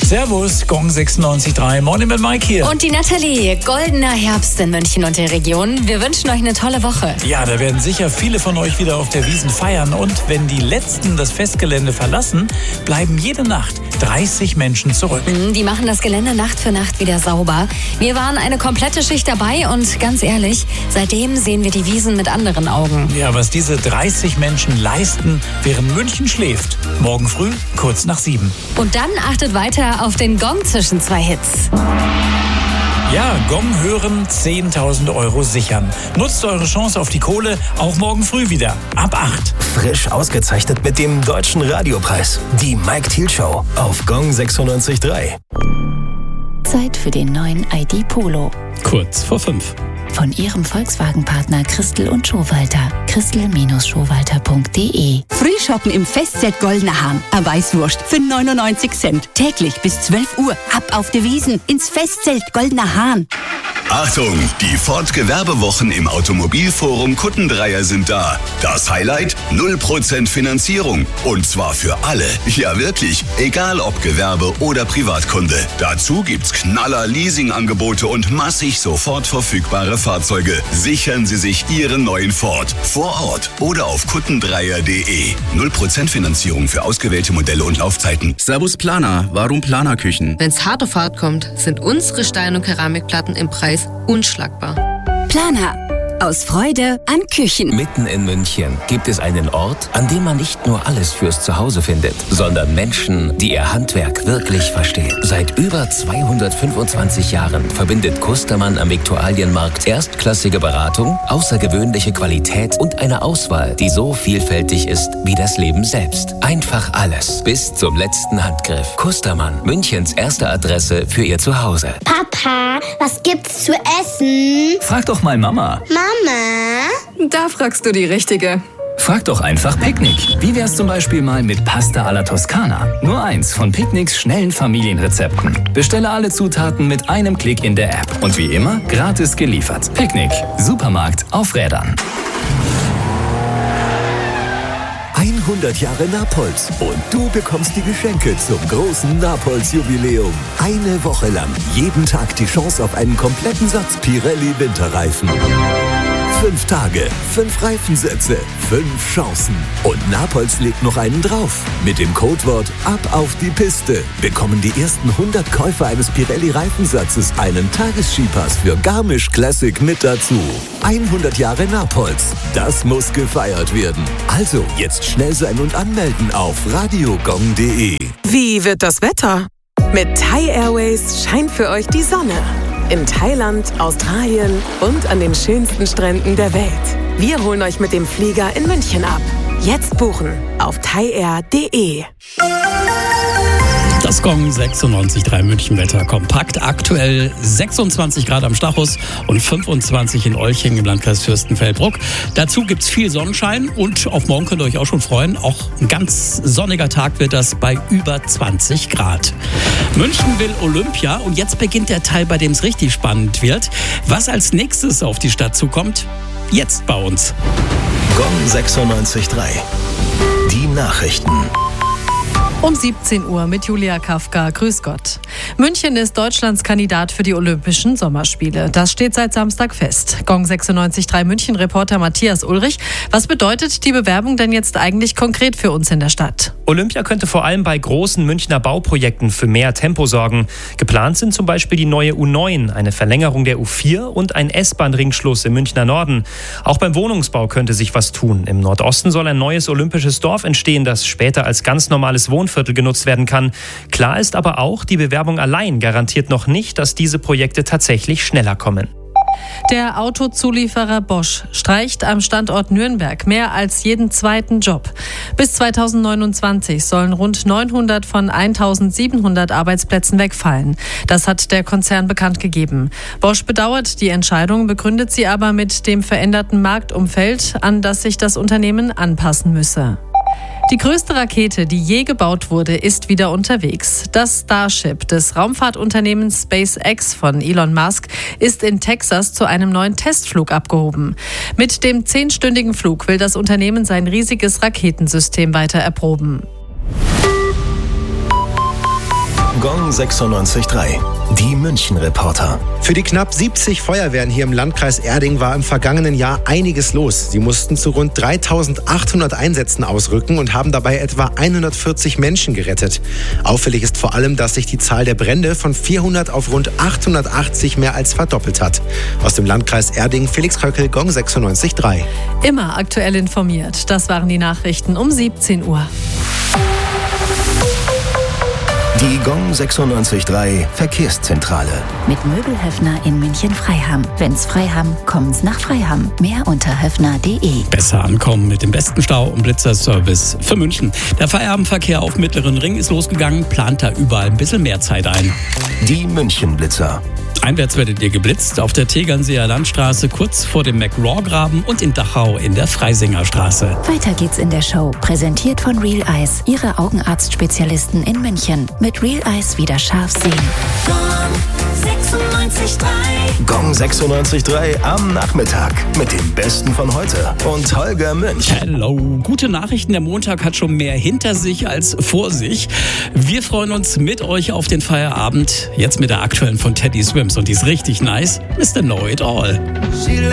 Servus, Gong 96.3, Morning mit Mike hier. Und die Nathalie, goldener Herbst in München und der Region. Wir wünschen euch eine tolle Woche. Ja, da werden sicher viele von euch wieder auf der Wiesn feiern. Und wenn die Letzten das Festgelände verlassen, bleiben jede Nacht 30 Menschen zurück. Die machen das Gelände Nacht für Nacht wieder sauber. Wir waren eine komplette Schicht dabei und ganz ehrlich, seitdem sehen wir die Wiesn mit anderen Augen. Ja, was diese 30 Menschen leisten, während München schläft. Morgen früh, kurz nach 7. Und dann achtet weiter auf den Gong zwischen zwei Hits. Ja, Gong hören, 10.000 € sichern. Nutzt eure Chance auf die Kohle, auch morgen früh wieder, ab 8. Frisch ausgezeichnet mit dem Deutschen Radiopreis. Die Mike Thiel Show auf Gong 96.3. Zeit für den neuen ID Polo. Kurz vor 5. Von Ihrem Volkswagen-Partner Christel und Schowalter. Christel-Schowalter.de. Frühschoppen im Festzelt Goldener Hahn. Eine Weißwurst für 99 Cent. Täglich bis 12 Uhr. Ab auf die Wiesn ins Festzelt Goldener Hahn. Achtung, die Ford-Gewerbewochen im Automobilforum Kuttendreier sind da. Das Highlight? 0% Finanzierung. Und zwar für alle. Ja wirklich, egal ob Gewerbe oder Privatkunde. Dazu gibt's Knaller Leasingangebote und massig sofort verfügbare Fahrzeuge. Sichern Sie sich Ihren neuen Ford. Vor Ort oder auf kuttendreier.de. 0% Finanzierung für ausgewählte Modelle und Laufzeiten. Servus Planer, warum Planerküchen? Wenn's hart auf hart kommt, sind unsere Stein- und Keramikplatten im Preis unschlagbar. Planer. Aus Freude an Küchen. Mitten in München gibt es einen Ort, an dem man nicht nur alles fürs Zuhause findet, sondern Menschen, die ihr Handwerk wirklich verstehen. Seit über 225 Jahren verbindet Kustermann am Viktualienmarkt erstklassige Beratung, außergewöhnliche Qualität und eine Auswahl, die so vielfältig ist wie das Leben selbst. Einfach alles, bis zum letzten Handgriff. Kustermann, Münchens erste Adresse für ihr Zuhause. Papa, was gibt's zu essen? Frag doch mal Mama. Mama? Da fragst du die Richtige. Frag doch einfach Picknick. Wie wär's zum Beispiel mal mit Pasta alla Toskana? Nur eins von Picknicks schnellen Familienrezepten. Bestelle alle Zutaten mit einem Klick in der App. Und wie immer, gratis geliefert. Picknick. Supermarkt auf Rädern. 100 Jahre Napolz und du bekommst die Geschenke zum großen Napolz-Jubiläum. Eine Woche lang, jeden Tag die Chance auf einen kompletten Satz Pirelli Winterreifen. 5 Tage, 5 Reifensätze, 5 Chancen. Und Napolz legt noch einen drauf. Mit dem Codewort Ab auf die Piste bekommen die ersten 100 Käufer eines Pirelli-Reifensatzes einen Tagesskipass für Garmisch Classic mit dazu. 100 Jahre Napolz, das muss gefeiert werden. Also jetzt schnell sein und anmelden auf radiogong.de. Wie wird das Wetter? Mit Thai Airways scheint für euch die Sonne. In Thailand, Australien und an den schönsten Stränden der Welt. Wir holen euch mit dem Flieger in München ab. Jetzt buchen auf thaiair.de. Das Gong 96.3 München-Wetter kompakt. Aktuell 26 Grad am Stachus und 25 in Olching im Landkreis Fürstenfeldbruck. Dazu gibt's viel Sonnenschein und auf morgen könnt ihr euch auch schon freuen. Auch ein ganz sonniger Tag wird das bei über 20 Grad. München will Olympia und jetzt beginnt der Teil, bei dem es richtig spannend wird. Was als nächstes auf die Stadt zukommt, jetzt bei uns. Gong 96.3. Die Nachrichten. Um 17 Uhr mit Julia Kafka. Grüß Gott. München ist Deutschlands Kandidat für die Olympischen Sommerspiele. Das steht seit Samstag fest. Gong 96.3 München-Reporter Matthias Ulrich. Was bedeutet die Bewerbung denn jetzt eigentlich konkret für uns in der Stadt? Olympia könnte vor allem bei großen Münchner Bauprojekten für mehr Tempo sorgen. Geplant sind zum Beispiel die neue U9, eine Verlängerung der U4 und ein S-Bahn-Ringschluss im Münchner Norden. Auch beim Wohnungsbau könnte sich was tun. Im Nordosten soll ein neues olympisches Dorf entstehen, das später als ganz normales Wohnviertel genutzt werden kann. Klar ist aber auch, die Bewerbung allein garantiert noch nicht, dass diese Projekte tatsächlich schneller kommen. Der Autozulieferer Bosch streicht am Standort Nürnberg mehr als jeden zweiten Job. Bis 2029 sollen rund 900 von 1700 Arbeitsplätzen wegfallen. Das hat der Konzern bekannt gegeben. Bosch bedauert die Entscheidung, begründet sie aber mit dem veränderten Marktumfeld, an das sich das Unternehmen anpassen müsse. Die größte Rakete, die je gebaut wurde, ist wieder unterwegs. Das Starship des Raumfahrtunternehmens SpaceX von Elon Musk ist in Texas zu einem neuen Testflug abgehoben. Mit dem 10-stündigen Flug will das Unternehmen sein riesiges Raketensystem weiter erproben. Gong 96.3. Die München-Reporter. Für die knapp 70 Feuerwehren hier im Landkreis Erding war im vergangenen Jahr einiges los. Sie mussten zu rund 3.800 Einsätzen ausrücken und haben dabei etwa 140 Menschen gerettet. Auffällig ist vor allem, dass sich die Zahl der Brände von 400 auf rund 880 mehr als verdoppelt hat. Aus dem Landkreis Erding, Felix Kröckel, Gong 96.3. Immer aktuell informiert. Das waren die Nachrichten um 17 Uhr. Die Gong 96.3 Verkehrszentrale. Mit Möbelhöfner in München-Freiham. Wenn's Freiham, kommen's nach Freiham. Mehr unter höfner.de. Besser ankommen mit dem besten Stau- und Blitzerservice für München. Der Feierabendverkehr auf Mittleren Ring ist losgegangen, plant da überall ein bisschen mehr Zeit ein. Die München-Blitzer. Einwärts werdet ihr geblitzt auf der Tegernseer Landstraße kurz vor dem McRaw-Graben und in Dachau in der Freisingerstraße. Weiter geht's in der Show. Präsentiert von Real Eyes, Ihre Augenarztspezialisten in München. Mit Real Eyes wieder scharf sehen. Gong 96.3 am Nachmittag mit dem Besten von heute und Holger Münch. Hello, gute Nachrichten. Der Montag hat schon mehr hinter sich als vor sich. Wir freuen uns mit euch auf den Feierabend. Jetzt mit der aktuellen von Teddy Swims und die ist richtig nice. Mr. Know It All.